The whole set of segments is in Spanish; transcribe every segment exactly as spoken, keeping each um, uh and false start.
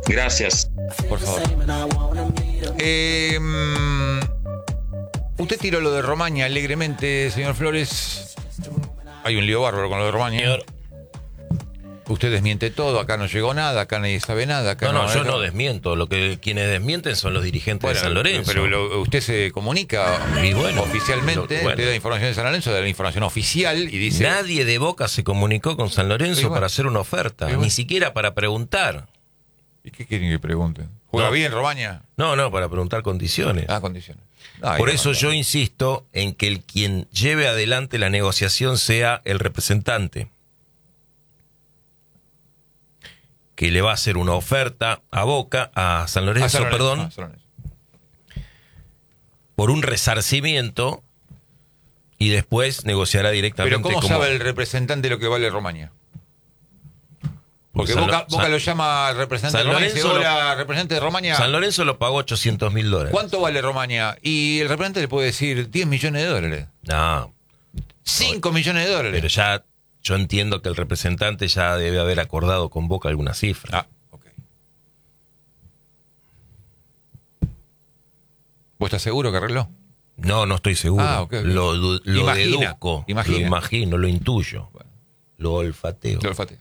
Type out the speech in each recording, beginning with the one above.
Gracias. Por favor. Eh, usted tiró lo de Romaña alegremente, señor Flores. Hay un lío bárbaro con lo de Romaña. Señor. Usted desmiente todo, acá no llegó nada, acá nadie sabe nada. Acá No, no, no yo no desmiento. Lo que quienes desmienten son los dirigentes Bueno, de San Lorenzo. Pero lo- usted se comunica Y bueno, oficialmente, lo- bueno. usted da información de San Lorenzo, da la información oficial y dice... Nadie de Boca se comunicó con San Lorenzo Y bueno. para hacer una oferta, Y bueno. ni siquiera para preguntar. ¿Y qué quieren que pregunten? ¿Juega No. bien Romaña? No, no, para preguntar condiciones. Ah, condiciones. Ah, Por ahí eso va. yo insisto en que el quien lleve adelante la negociación sea el representante, que le va a hacer una oferta a Boca, a San Lorenzo, Ah, San Lorenzo, perdón, ah, San Lorenzo. por un resarcimiento y después negociará directamente. Pero ¿cómo como- sabe el representante lo que vale Romaña? Porque San Boca, Lo- Boca San- lo llama al representante San de Romaña y dice, Lorenzo hola, representante de Romaña, San Lorenzo lo pagó ochocientos mil dólares. ¿cuánto vale Romaña? Y el representante le puede decir diez millones de dólares, No, cinco millones de dólares. pero ya yo entiendo que el representante ya debe haber acordado con Boca alguna cifra. Ah, ok. ¿Vos estás seguro que arregló? No, no estoy seguro. Ah, ok, ok. Lo, du- lo Imagina, deduzco, imagina. lo imagino, lo intuyo, Bueno. lo olfateo. Lo olfateo.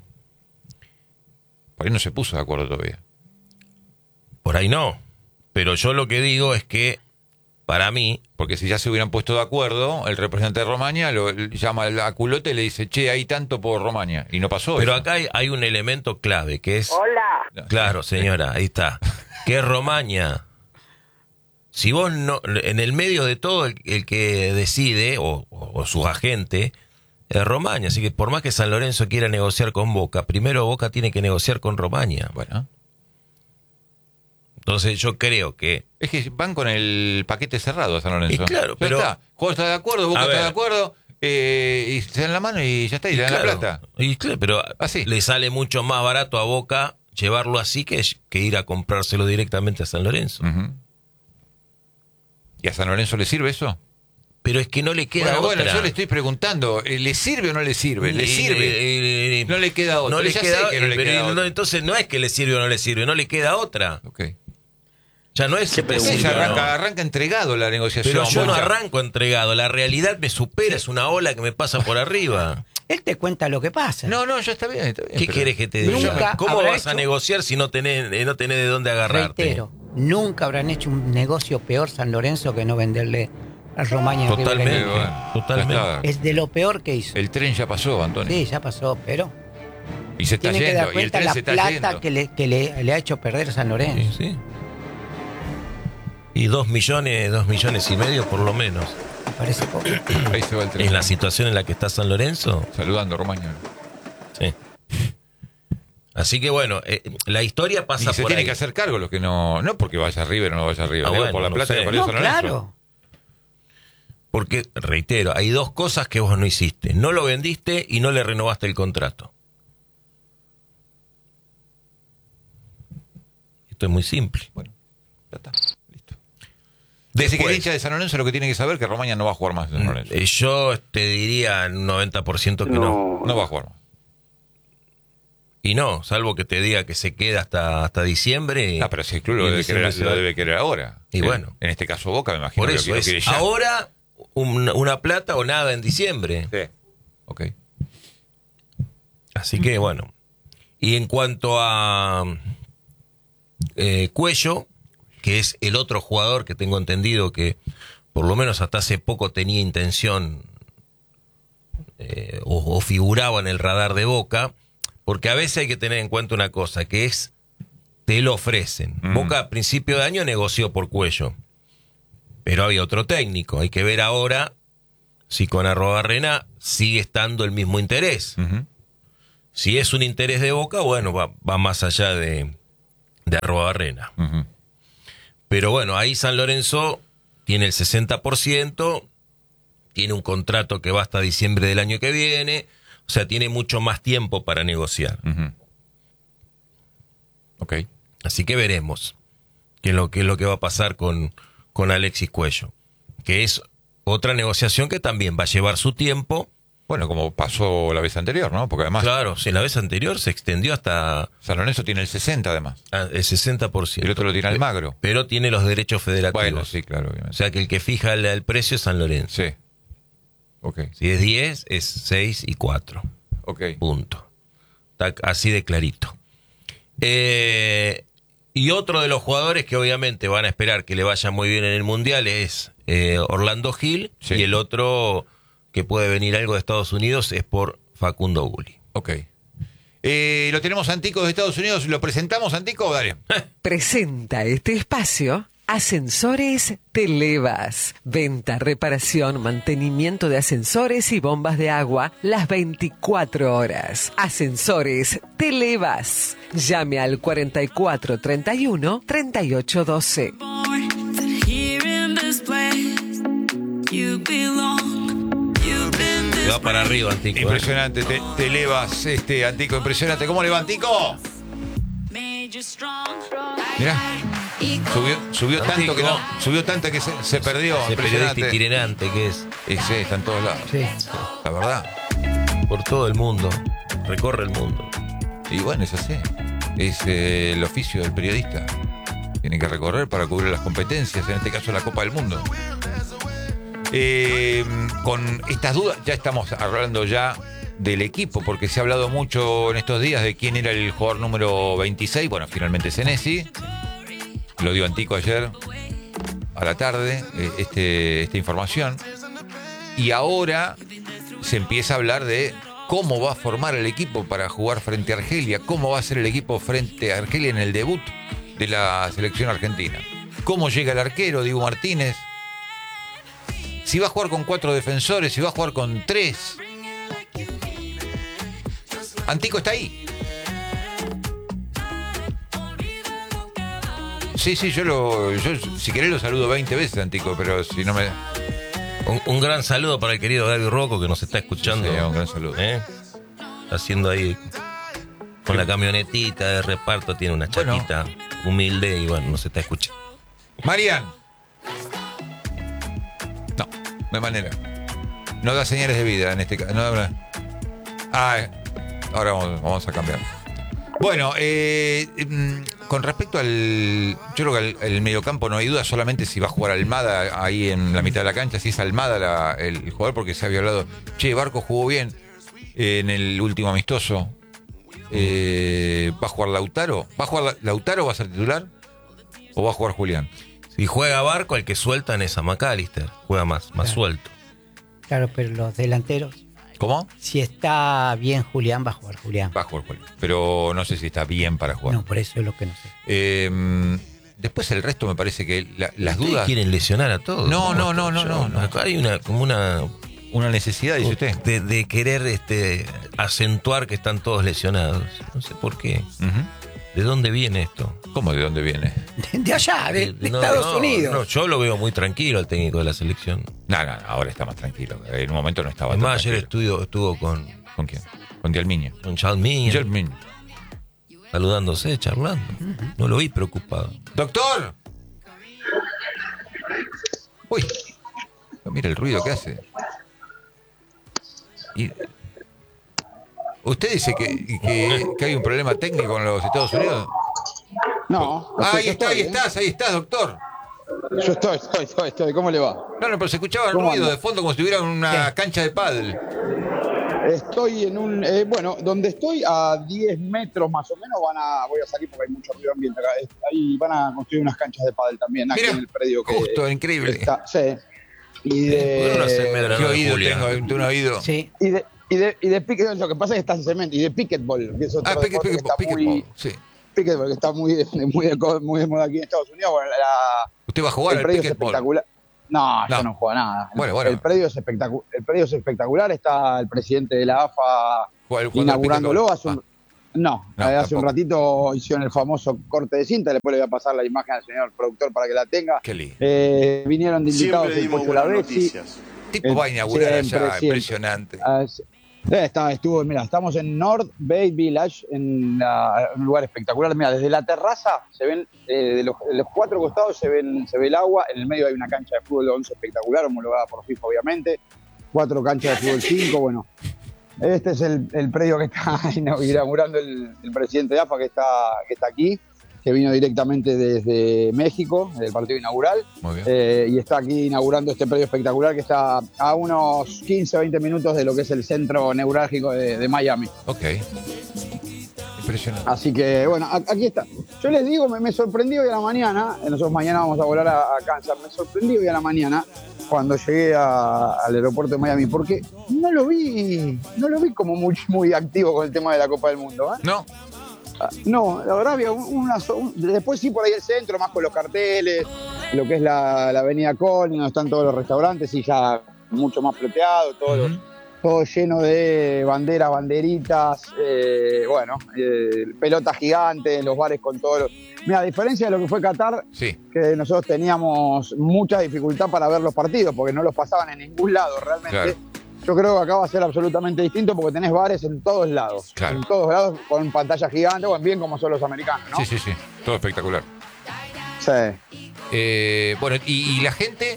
Por ahí no se puso de acuerdo todavía. Por ahí no. Pero yo lo que digo es que, para mí, Porque si ya se hubieran puesto de acuerdo, el representante de Romaña lo llama a Culote y le dice, che, hay tanto por Romaña. Y no pasó pero eso. acá hay, hay un elemento clave, que es... Hola. Claro, señora, ahí está. Que es Romaña. Si vos no... En el medio de todo, el, el que decide, o, o, o sus agentes, es Romaña. Así que por más que San Lorenzo quiera negociar con Boca, primero Boca tiene que negociar con Romaña. Bueno. Entonces yo creo que... Es que van con el paquete cerrado a San Lorenzo. Y claro, Ya pero- está. Juego está de acuerdo, Boca A está ver. de acuerdo, eh, y se dan la mano y ya está, y, le dan claro, la plata. y claro, pero Así. le sale mucho más barato a Boca llevarlo así que, que ir a comprárselo directamente a San Lorenzo. Ujú. ¿Y a San Lorenzo le sirve eso? Pero es que no le queda Bueno, otra. bueno, yo le estoy preguntando, ¿eh, ¿le sirve o no le sirve? ¿Le Eh, sirve? eh, eh, No le queda otra. No le Ya queda, sé que no le pero queda no, otra. entonces no es que le sirve o no le sirve, no le queda otra. Ok. Ya no es que le Ella sirve o no. arranca, arranca entregado la negociación. Pero yo no Bocha. arranco entregado, la realidad me supera, es una ola que me pasa por arriba. Él te cuenta lo que pasa. No, no, ya está bien. Está bien ¿Qué pero- quieres que te diga? Nunca ¿Cómo habrá vas a hecho- negociar si no tenés, eh, no tenés de dónde agarrarte? Reitero, nunca habrán hecho un negocio peor San Lorenzo que no venderle a Romaña. a River Totalmente, Eh, Plate. bueno, totalmente. ya está. Es de lo peor que hizo. El tren ya pasó, Antonio. Sí, ya pasó, pero Y se está tiene que yendo. dar Y el cuenta tren la se está plata yendo. que, le, que le, le ha hecho perder San Sí, Lorenzo. sí. Y dos millones, dos millones y medio por lo menos. Me parece poco. Ahí se va el tren. En la situación en la que está San Lorenzo. Saludando, Romaña. Sí. Así que bueno, eh, la historia Y pasa se por tiene ahí. que hacer cargo los que no. No porque vaya a River o no vaya a River. Ah, digo, bueno, por la no plata sé. que perdió No, San Lorenzo. claro. Porque, reitero, hay dos cosas que vos no hiciste. No lo vendiste y no le renovaste el contrato. Esto es muy simple. Bueno, ya está. Listo. Desde que Después, el hincha de San Lorenzo lo que tiene que saber es que Romaña no va a jugar más en San Lorenzo. eh, yo te diría un noventa por ciento que no. No va a jugar más. Y no, salvo que te diga que se queda hasta, hasta diciembre. No, pero si el club lo y en debe, diciembre querer, se lo va. debe querer ahora. Y Sí. bueno. En este caso Boca, me imagino Por que lo eso quiere- es quiere ya. ahora un- una plata o nada en diciembre. Sí. Ok. Así que bueno. Y en cuanto a eh, Cuello, que es el otro jugador que tengo entendido que por lo menos hasta hace poco tenía intención eh, o, o figuraba en el radar de Boca, porque a veces hay que tener en cuenta una cosa, que es, te lo ofrecen. Mm. Boca a principio de año negoció por Cuello, pero había otro técnico. Hay que ver ahora si con Arrobarrena sigue estando el mismo interés. Ujú. Si es un interés de Boca, bueno, va, va más allá de, de Arrobarrena. Ujú. Pero bueno, ahí San Lorenzo tiene el sesenta por ciento, tiene un contrato que va hasta diciembre del año que viene, o sea, tiene mucho más tiempo para negociar. Ujú. Ok. Así que veremos qué es lo, qué es lo que va a pasar con, con Alexis Cuello, que es otra negociación que también va a llevar su tiempo Bueno, como pasó la vez anterior, ¿no? Porque además Claro, sí, la vez anterior se extendió hasta San Lorenzo tiene el sesenta además. ah, el sesenta por ciento. El otro lo tiene Almagro. Pero tiene los derechos federativos. Bueno, sí, claro, O obviamente. sea que el que fija el, el precio es San Lorenzo. Sí. Ok, Si es diez, es seis y cuatro. ok. Punto. Está así de clarito. Eh, y otro de los jugadores que obviamente van a esperar que le vaya muy bien en el Mundial es eh, Orlando Gil. Sí. Y el otro que puede venir algo de Estados Unidos es por Facundo Gulli. Ok. Eh, lo tenemos Antico de Estados Unidos. ¿Lo presentamos, Antico? Dale. Presenta este espacio Ascensores Televas. Venta, reparación, mantenimiento de ascensores y bombas de agua las veinticuatro horas. Ascensores Televas. Llame al cuarenta y cuatro treinta y uno treinta y ocho doce. Se va para arriba, Antico. ¿eh? Impresionante, te, te elevas, este, Antico, impresionante. ¿Cómo le va, Antico? Mirá, subió, subió tanto que no, subió tanto que se, se perdió. Ese periodista Impresionante. itinerante que es Ese está en todos lados. Sí. La verdad. por todo el mundo. Recorre el mundo. Y bueno, es así. Es eh, el oficio del periodista. Tiene que recorrer para cubrir las competencias, en este caso la Copa del Mundo. Eh, con estas dudas, ya estamos hablando ya del equipo, porque se ha hablado mucho en estos días de quién era el jugador número veintiséis. Bueno, finalmente Senesi. Lo dio Antico ayer a la tarde, eh, este, esta información. Y ahora se empieza a hablar de cómo va a formar el equipo para jugar frente a Argelia, cómo va a ser el equipo frente a Argelia en el debut de la selección argentina. Cómo llega el arquero, Diego Martínez. Si va a jugar con cuatro defensores, si va a jugar con tres. Antico está ahí. Sí, sí, yo lo. Yo, si querés lo saludo veinte veces, Antico, pero si no me. Un, un gran saludo para el querido Gaby Rocco que nos está escuchando. Sí, un gran saludo. ¿Eh? Está haciendo ahí con la camionetita de reparto, tiene una Bueno. chatita humilde y bueno, nos está escuchando. Marian. No, no hay manera. No da señales de vida en este caso. No da... Ah, ahora vamos, vamos a cambiar. Bueno, eh, mm, con respecto al... Yo creo que el, el mediocampo no hay duda, solamente si va a jugar Almada ahí en la mitad de la cancha, si es Almada la, el, el jugador, porque se había hablado, che, Barco jugó bien eh, en el último amistoso. Eh, ¿Va a jugar Lautaro? ¿Va a jugar Lautaro? ¿Va a ser titular? ¿O va a jugar Julián? Si juega Barco, el que sueltan es a McAllister. Juega más, más Claro. suelto. Claro, pero los delanteros, ¿Cómo? si está bien Julián, va a jugar Julián. Va a jugar Julián. Pero no sé si está bien para jugar. No, por eso es lo que no sé. Eh, después el resto me parece que la- las Ustedes dudas... quieren lesionar a todos. No, no, no, no, Yo- no, no. Acá hay una, como una Una necesidad, dice usted. de, de querer este acentuar que están todos lesionados. No sé por qué. Ujú. ¿De dónde viene esto? ¿Cómo de dónde viene? De allá, de, de No, Estados no, Unidos. no, yo lo veo muy tranquilo al técnico de la selección. No, no, no, ahora está más tranquilo. En un momento no estaba Además, tan ayer tranquilo. estuvo, estuvo con, ¿Con quién? Con Dialmiña. con Charles Miño, Dialmiña. saludándose, charlando. No lo vi preocupado. ¡Doctor! Uy, mira el ruido que hace. Y- ¿Usted dice que, que, que hay un problema técnico en los Estados Unidos? No, Ah, ahí yo está, ahí estoy, ¿eh? estás, ahí estás, doctor. Yo estoy, estoy, estoy, estoy. ¿Cómo le va? No, no, pero se escuchaba el ¿Cómo ruido anda? de fondo como si estuviera en una cancha de pádel. Estoy en un, eh, bueno, donde estoy a diez metros más o menos van a, voy a salir porque hay mucho ruido ambiente acá. Es- Ahí van a construir unas canchas de pádel también aquí Mira, en el predio que justo, increíble. está. Sí. Y ¿Por qué no se medra? de, ¿Qué no, oído Julia. tengo? ¿Tengo un oído? Sí, y de y de y de pique- lo que pasa es que está en cemento y de pickleball, que es otro Ah, pique, deporte que pique, está pique, muy sí. pickleball, que está muy muy de, co- muy de moda aquí en Estados Unidos. Bueno, la, ¿Usted va a jugar el al predio es pickleball? espectacular. No, No. yo no juego a nada. Bueno, bueno. El predio es espectacular. El predio es espectacular. Está el presidente de la A F A Juega- jugando al inaugurándolo. pickleball. Hace un, Ah, no, No, eh, hace un tampoco. ratito hicieron el famoso corte de cinta. Después le voy a pasar la imagen al señor productor para que la tenga. Qué lindo. Eh, vinieron de invitados Siempre el dimos Pocho buenas Lavezzi. noticias. Tipo eh, va a inaugurar siempre, allá, siempre. impresionante. Ah, sí. Eh, está, estuvo, mira, estamos en North Bay Village, en la- un lugar espectacular. Mira, desde la terraza se ven, eh, de, los, de los cuatro costados se ven, se ve el agua. En el medio hay una cancha de fútbol de once espectacular, homologada por FIFA, obviamente. cuatro canchas de fútbol cinco, bueno. Este es el, el predio que está inaugurando el, el presidente de A F A, que está, que está aquí, que vino directamente desde México, del partido inaugural. Muy bien. Eh, y está aquí inaugurando este predio espectacular que está a unos quince a veinte minutos de lo que es el centro neurálgico de, de Miami. Ok. Impresionante. Así que, bueno, a, aquí está. Yo les digo, me, me sorprendió hoy a la mañana, nosotros mañana vamos a volar a, a Kansas, me sorprendió hoy a la mañana cuando llegué a, al aeropuerto de Miami, porque no lo vi, no lo vi como muy, muy activo con el tema de la Copa del Mundo, ¿eh? No. No, la verdad había una, un, después sí por ahí el centro, más con los carteles, lo que es la, la avenida Colin, donde están todos los restaurantes y ya mucho más floteado, todo, uh-huh. todo lleno de banderas, banderitas, eh, bueno, eh, pelotas gigantes, los bares con todos los... Mira, a diferencia de lo que fue Qatar, sí. que nosotros teníamos mucha dificultad para ver los partidos, porque no los pasaban en ningún lado realmente. Claro. Yo creo que acá va a ser absolutamente distinto porque tenés bares en todos lados. Claro. En todos lados con pantalla gigante, o bien como son los americanos, ¿no? Sí, sí, sí. Todo espectacular. Sí. Eh, bueno, ¿y, y la gente?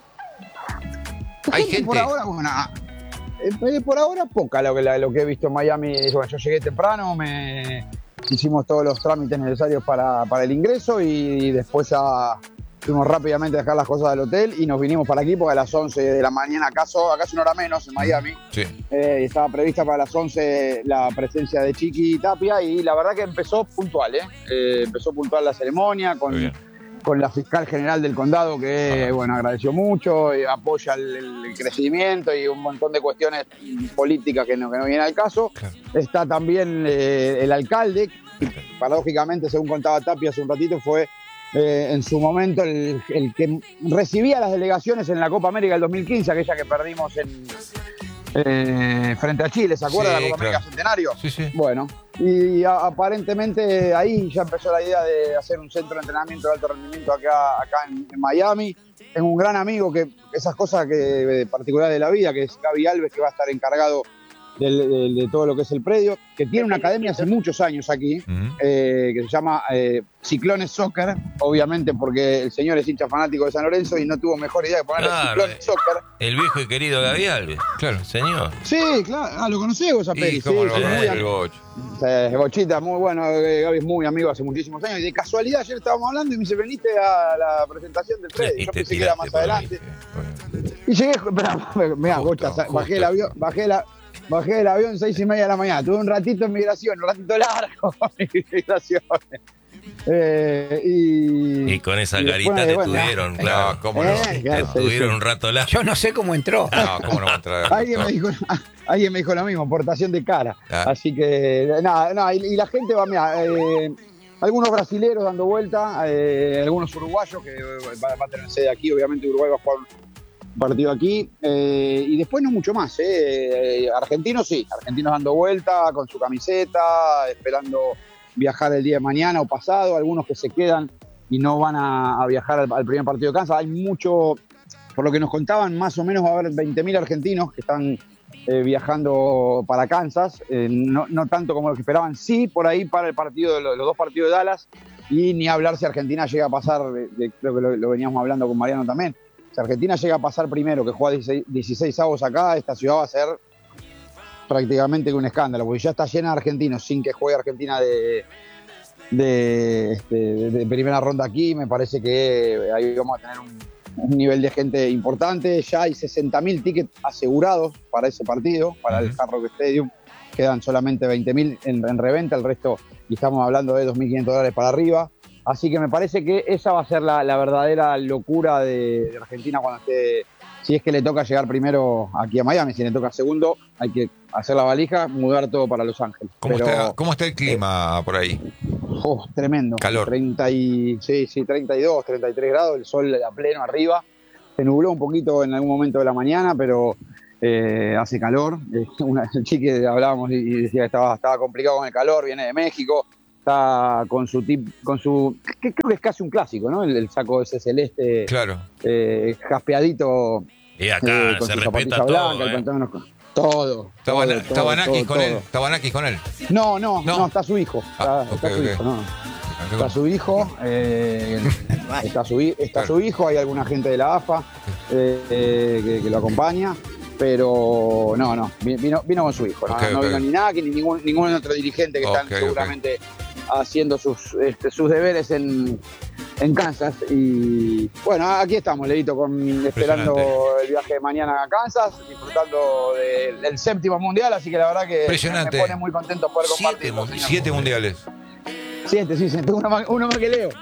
La ¿Hay gente? gente? Por ahora, bueno, eh, por ahora poca lo que, lo que he visto en Miami. Bueno, yo llegué temprano, me hicimos todos los trámites necesarios para, para el ingreso y después ya... Fuimos rápidamente a dejar las cosas del hotel y nos vinimos para aquí porque a las once de la mañana, acaso, acá es una hora menos en Miami, sí. eh, estaba prevista para las once la presencia de Chiqui Tapia y la verdad que empezó puntual, ¿eh? Eh, empezó puntual la ceremonia con, con la fiscal general del condado que, ah. bueno, agradeció mucho, y apoya el, el crecimiento y un montón de cuestiones políticas que no, que no vienen al caso. Claro. Está también eh, el alcalde, que paradójicamente, según contaba Tapia hace un ratito, fue... Eh, en su momento el, el que recibía las delegaciones en la Copa América del dos mil quince, aquella que perdimos en, eh, frente a Chile, ¿se acuerda? Sí, la Copa claro. América Centenario. Sí, sí. Bueno, y a, aparentemente ahí ya empezó la idea de hacer un centro de entrenamiento de alto rendimiento acá, acá en, en Miami. Tengo un gran amigo que esas cosas que particulares de la vida, que es Gaby Alves, que va a estar encargado De, de, de todo lo que es el predio, que tiene una academia hace muchos años aquí, uh-huh. eh, que se llama eh, Ciclones Soccer, obviamente porque el señor es hincha fanático de San Lorenzo y no tuvo mejor idea de ponerle claro, Ciclones Soccer. El viejo y querido Gaby Alves, claro, señor. Sí, claro, ah, lo conocí vos a Peri. Sí, cómo sí, lo sí, conocí, muy el Boch. Sí, Bochita, muy bueno, Gaby es muy amigo hace muchísimos años y de casualidad ayer estábamos hablando y me dice, veniste a la presentación del predio, yo pensé que era más adelante. Ahí, y llegué, mirá, Bocha, bajé el avión, bajé la... Bajé del avión seis y media de la mañana. Tuve un ratito en migración, un ratito largo en migración. Eh, y, y con esa y carita después, te bueno, tuvieron, no, claro. No, ¿cómo no? Eh, claro, te tuvieron sí. un rato largo. Yo no sé cómo entró. No, ¿cómo no va a entrar? alguien, me dijo, alguien me dijo lo mismo, portación de cara. Ah. Así que, nada, nada. Y, y la gente va, mira, eh, algunos brasileros dando vuelta, eh, algunos uruguayos que va, va a tener sede aquí. Obviamente Uruguay va a jugar partido aquí, eh, y después no mucho más, eh. Argentinos sí, argentinos dando vuelta con su camiseta, esperando viajar el día de mañana o pasado, algunos que se quedan y no van a, a viajar al, al primer partido de Kansas. Hay mucho, por lo que nos contaban, más o menos va a haber veinte mil argentinos que están eh, viajando para Kansas, eh, no, no tanto como lo que esperaban, sí por ahí para el partido de los, los dos partidos de Dallas, y ni hablar si Argentina llega a pasar, de, de, creo que lo, lo veníamos hablando con Mariano también. Si Argentina llega a pasar primero, que juega dieciséis avos acá, esta ciudad va a ser prácticamente un escándalo, porque ya está llena de argentinos sin que juegue Argentina de, de, de, de primera ronda aquí. Me parece que ahí vamos a tener un, un nivel de gente importante. Ya hay sesenta mil tickets asegurados para ese partido, para uh-huh. el Hard Rock Stadium. Quedan solamente veinte mil en, en reventa, el resto, y estamos hablando de dos mil quinientos dólares para arriba. Así que me parece que esa va a ser la, la verdadera locura de, de Argentina cuando esté, si es que le toca llegar primero aquí a Miami. Si le toca segundo, hay que hacer la valija, mudar todo para Los Ángeles. ¿Cómo, Pero, está, ¿cómo está el clima eh, por ahí? Oh, tremendo. Calor. treinta y, sí, sí, treinta y dos, treinta y tres grados, el sol a pleno arriba. Se nubló un poquito en algún momento de la mañana, pero eh, hace calor. Eh, una, el chique hablábamos y, y decía que estaba, estaba complicado con el calor, viene de México. Está con su tip, con su, que creo que es casi un clásico, ¿no? El, el saco ese celeste, claro, eh, jaspeadito. Y acá eh, con se su respeta zapatilla todo, blanca, eh. el pantalón, todo. ¿Tabanakis con él? ¿Tabanakis con él? No, no, no, no, está su hijo. Ah, está, okay, está su okay. hijo, no. Está su hijo, eh, está, su, está claro. su hijo, hay alguna gente de la A F A eh, eh, que, que lo acompaña. pero no, no, vino, vino con su hijo, no, Okay, no okay. vino ni Naki, ni ningún, ningún otro dirigente que están Okay, seguramente haciendo sus, este, sus deberes en, en Kansas. Y bueno, aquí estamos, Leito, con, esperando el viaje de mañana a Kansas, disfrutando de, del séptimo mundial, así que la verdad que Impresionante. me pone muy contento poder compartir. Siete, con mundiales. Siete mundiales. Siete, sí, siete, uno más, uno más que Leo.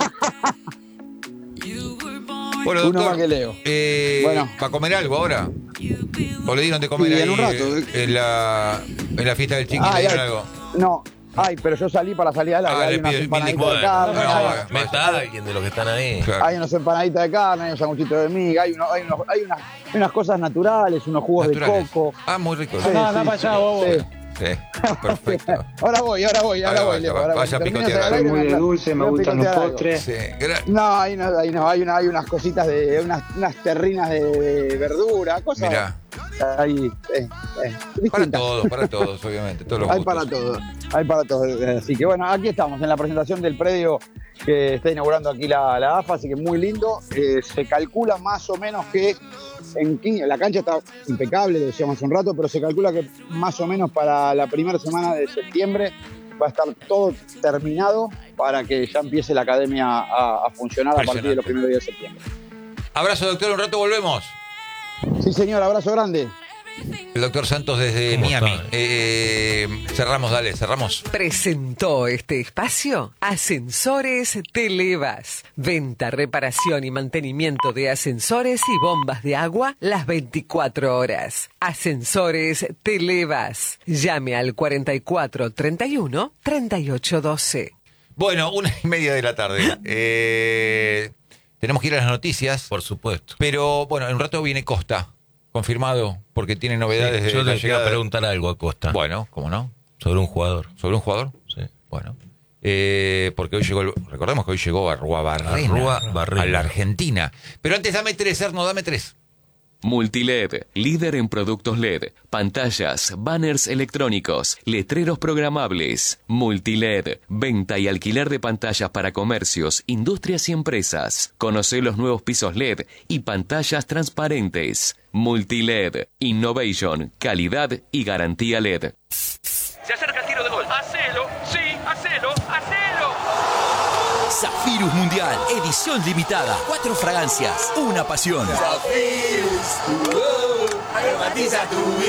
Bueno, Uno doctor, más que Leo. eh, Bueno. ¿va a comer algo ahora? ¿O le dieron de comer Sí, ahí en un rato. eh, en, la, en la fiesta del chiqui? Ah, ¿Le dieron ya. algo? No, ay, pero yo salí para salir al aire. Ah, hay le unas pido- empanaditas bueno, de carne, no, hay, bueno. Meta a alguien de los que están ahí. Claro. hay unas empanaditas de carne, hay un sanguchito de miga, hay, uno, hay, unos, hay, unas, hay unas cosas naturales, unos jugos Naturales. de coco. Ah, muy rico. Sí, No, sí, no, para sí, allá, bobo. sí. Sí, perfecto. Ahora voy, ahora voy, ahora Ahora voy, vaya, Leo, ahora voy. vaya a Terminas picotear al algo. aire, Soy muy de voy a- dulce, me voy a gustan los picotear algo. postres. Sí, gra- No, hay, no, hay, no, hay, una, hay unas cositas de, unas, unas terrinas de verdura, cosas. Mirá, Ahí, eh, eh, para distintas. todos, para todos, obviamente. Todos los Hay gustos. para todo, hay para todo. Así que bueno, aquí estamos en la presentación del predio que está inaugurando aquí la, la A F A, así que muy lindo. Eh, se calcula más o menos que en quince, la cancha está impecable, lo decíamos hace un rato, pero se calcula que más o menos para la primera semana de septiembre va a estar todo terminado para que ya empiece la academia a, a funcionar a partir de los primeros días de septiembre. Abrazo, doctor, un rato volvemos. Sí, señor, abrazo grande. El doctor Santos desde ¿Cómo Miami. está? Eh, cerramos, dale, cerramos. Presentó este espacio Ascensores Televas. Venta, reparación y mantenimiento de ascensores y bombas de agua las veinticuatro horas. Ascensores Televas. Llame al cuarenta y cuatro treinta y uno treinta y ocho doce. Bueno, una y media de la tarde. Eh, tenemos que ir a las noticias, Por supuesto. pero bueno, en un rato viene Costa, confirmado, porque tiene novedades Sí, de yo la le quería llegada. preguntar algo a Costa. Bueno, ¿cómo no? Sobre un jugador. ¿Sobre un jugador? Sí. Bueno. Eh, porque hoy llegó, el- recordemos que hoy llegó Arruabarrena, Arruabarrena. a la Argentina. Pero antes dame tres, Erno, dame tres. Multiled, líder en productos L E D, pantallas, banners electrónicos, letreros programables. Multiled, venta y alquiler de pantallas para comercios, industrias y empresas. Conoce los nuevos pisos L E D y pantallas transparentes. Multiled, innovation, calidad y garantía L E D. Se acerca el tiro de gol. Hacelo, sí, hacelo, hacelo. Zafirus Mundial, edición limitada. Cuatro fragancias, una pasión.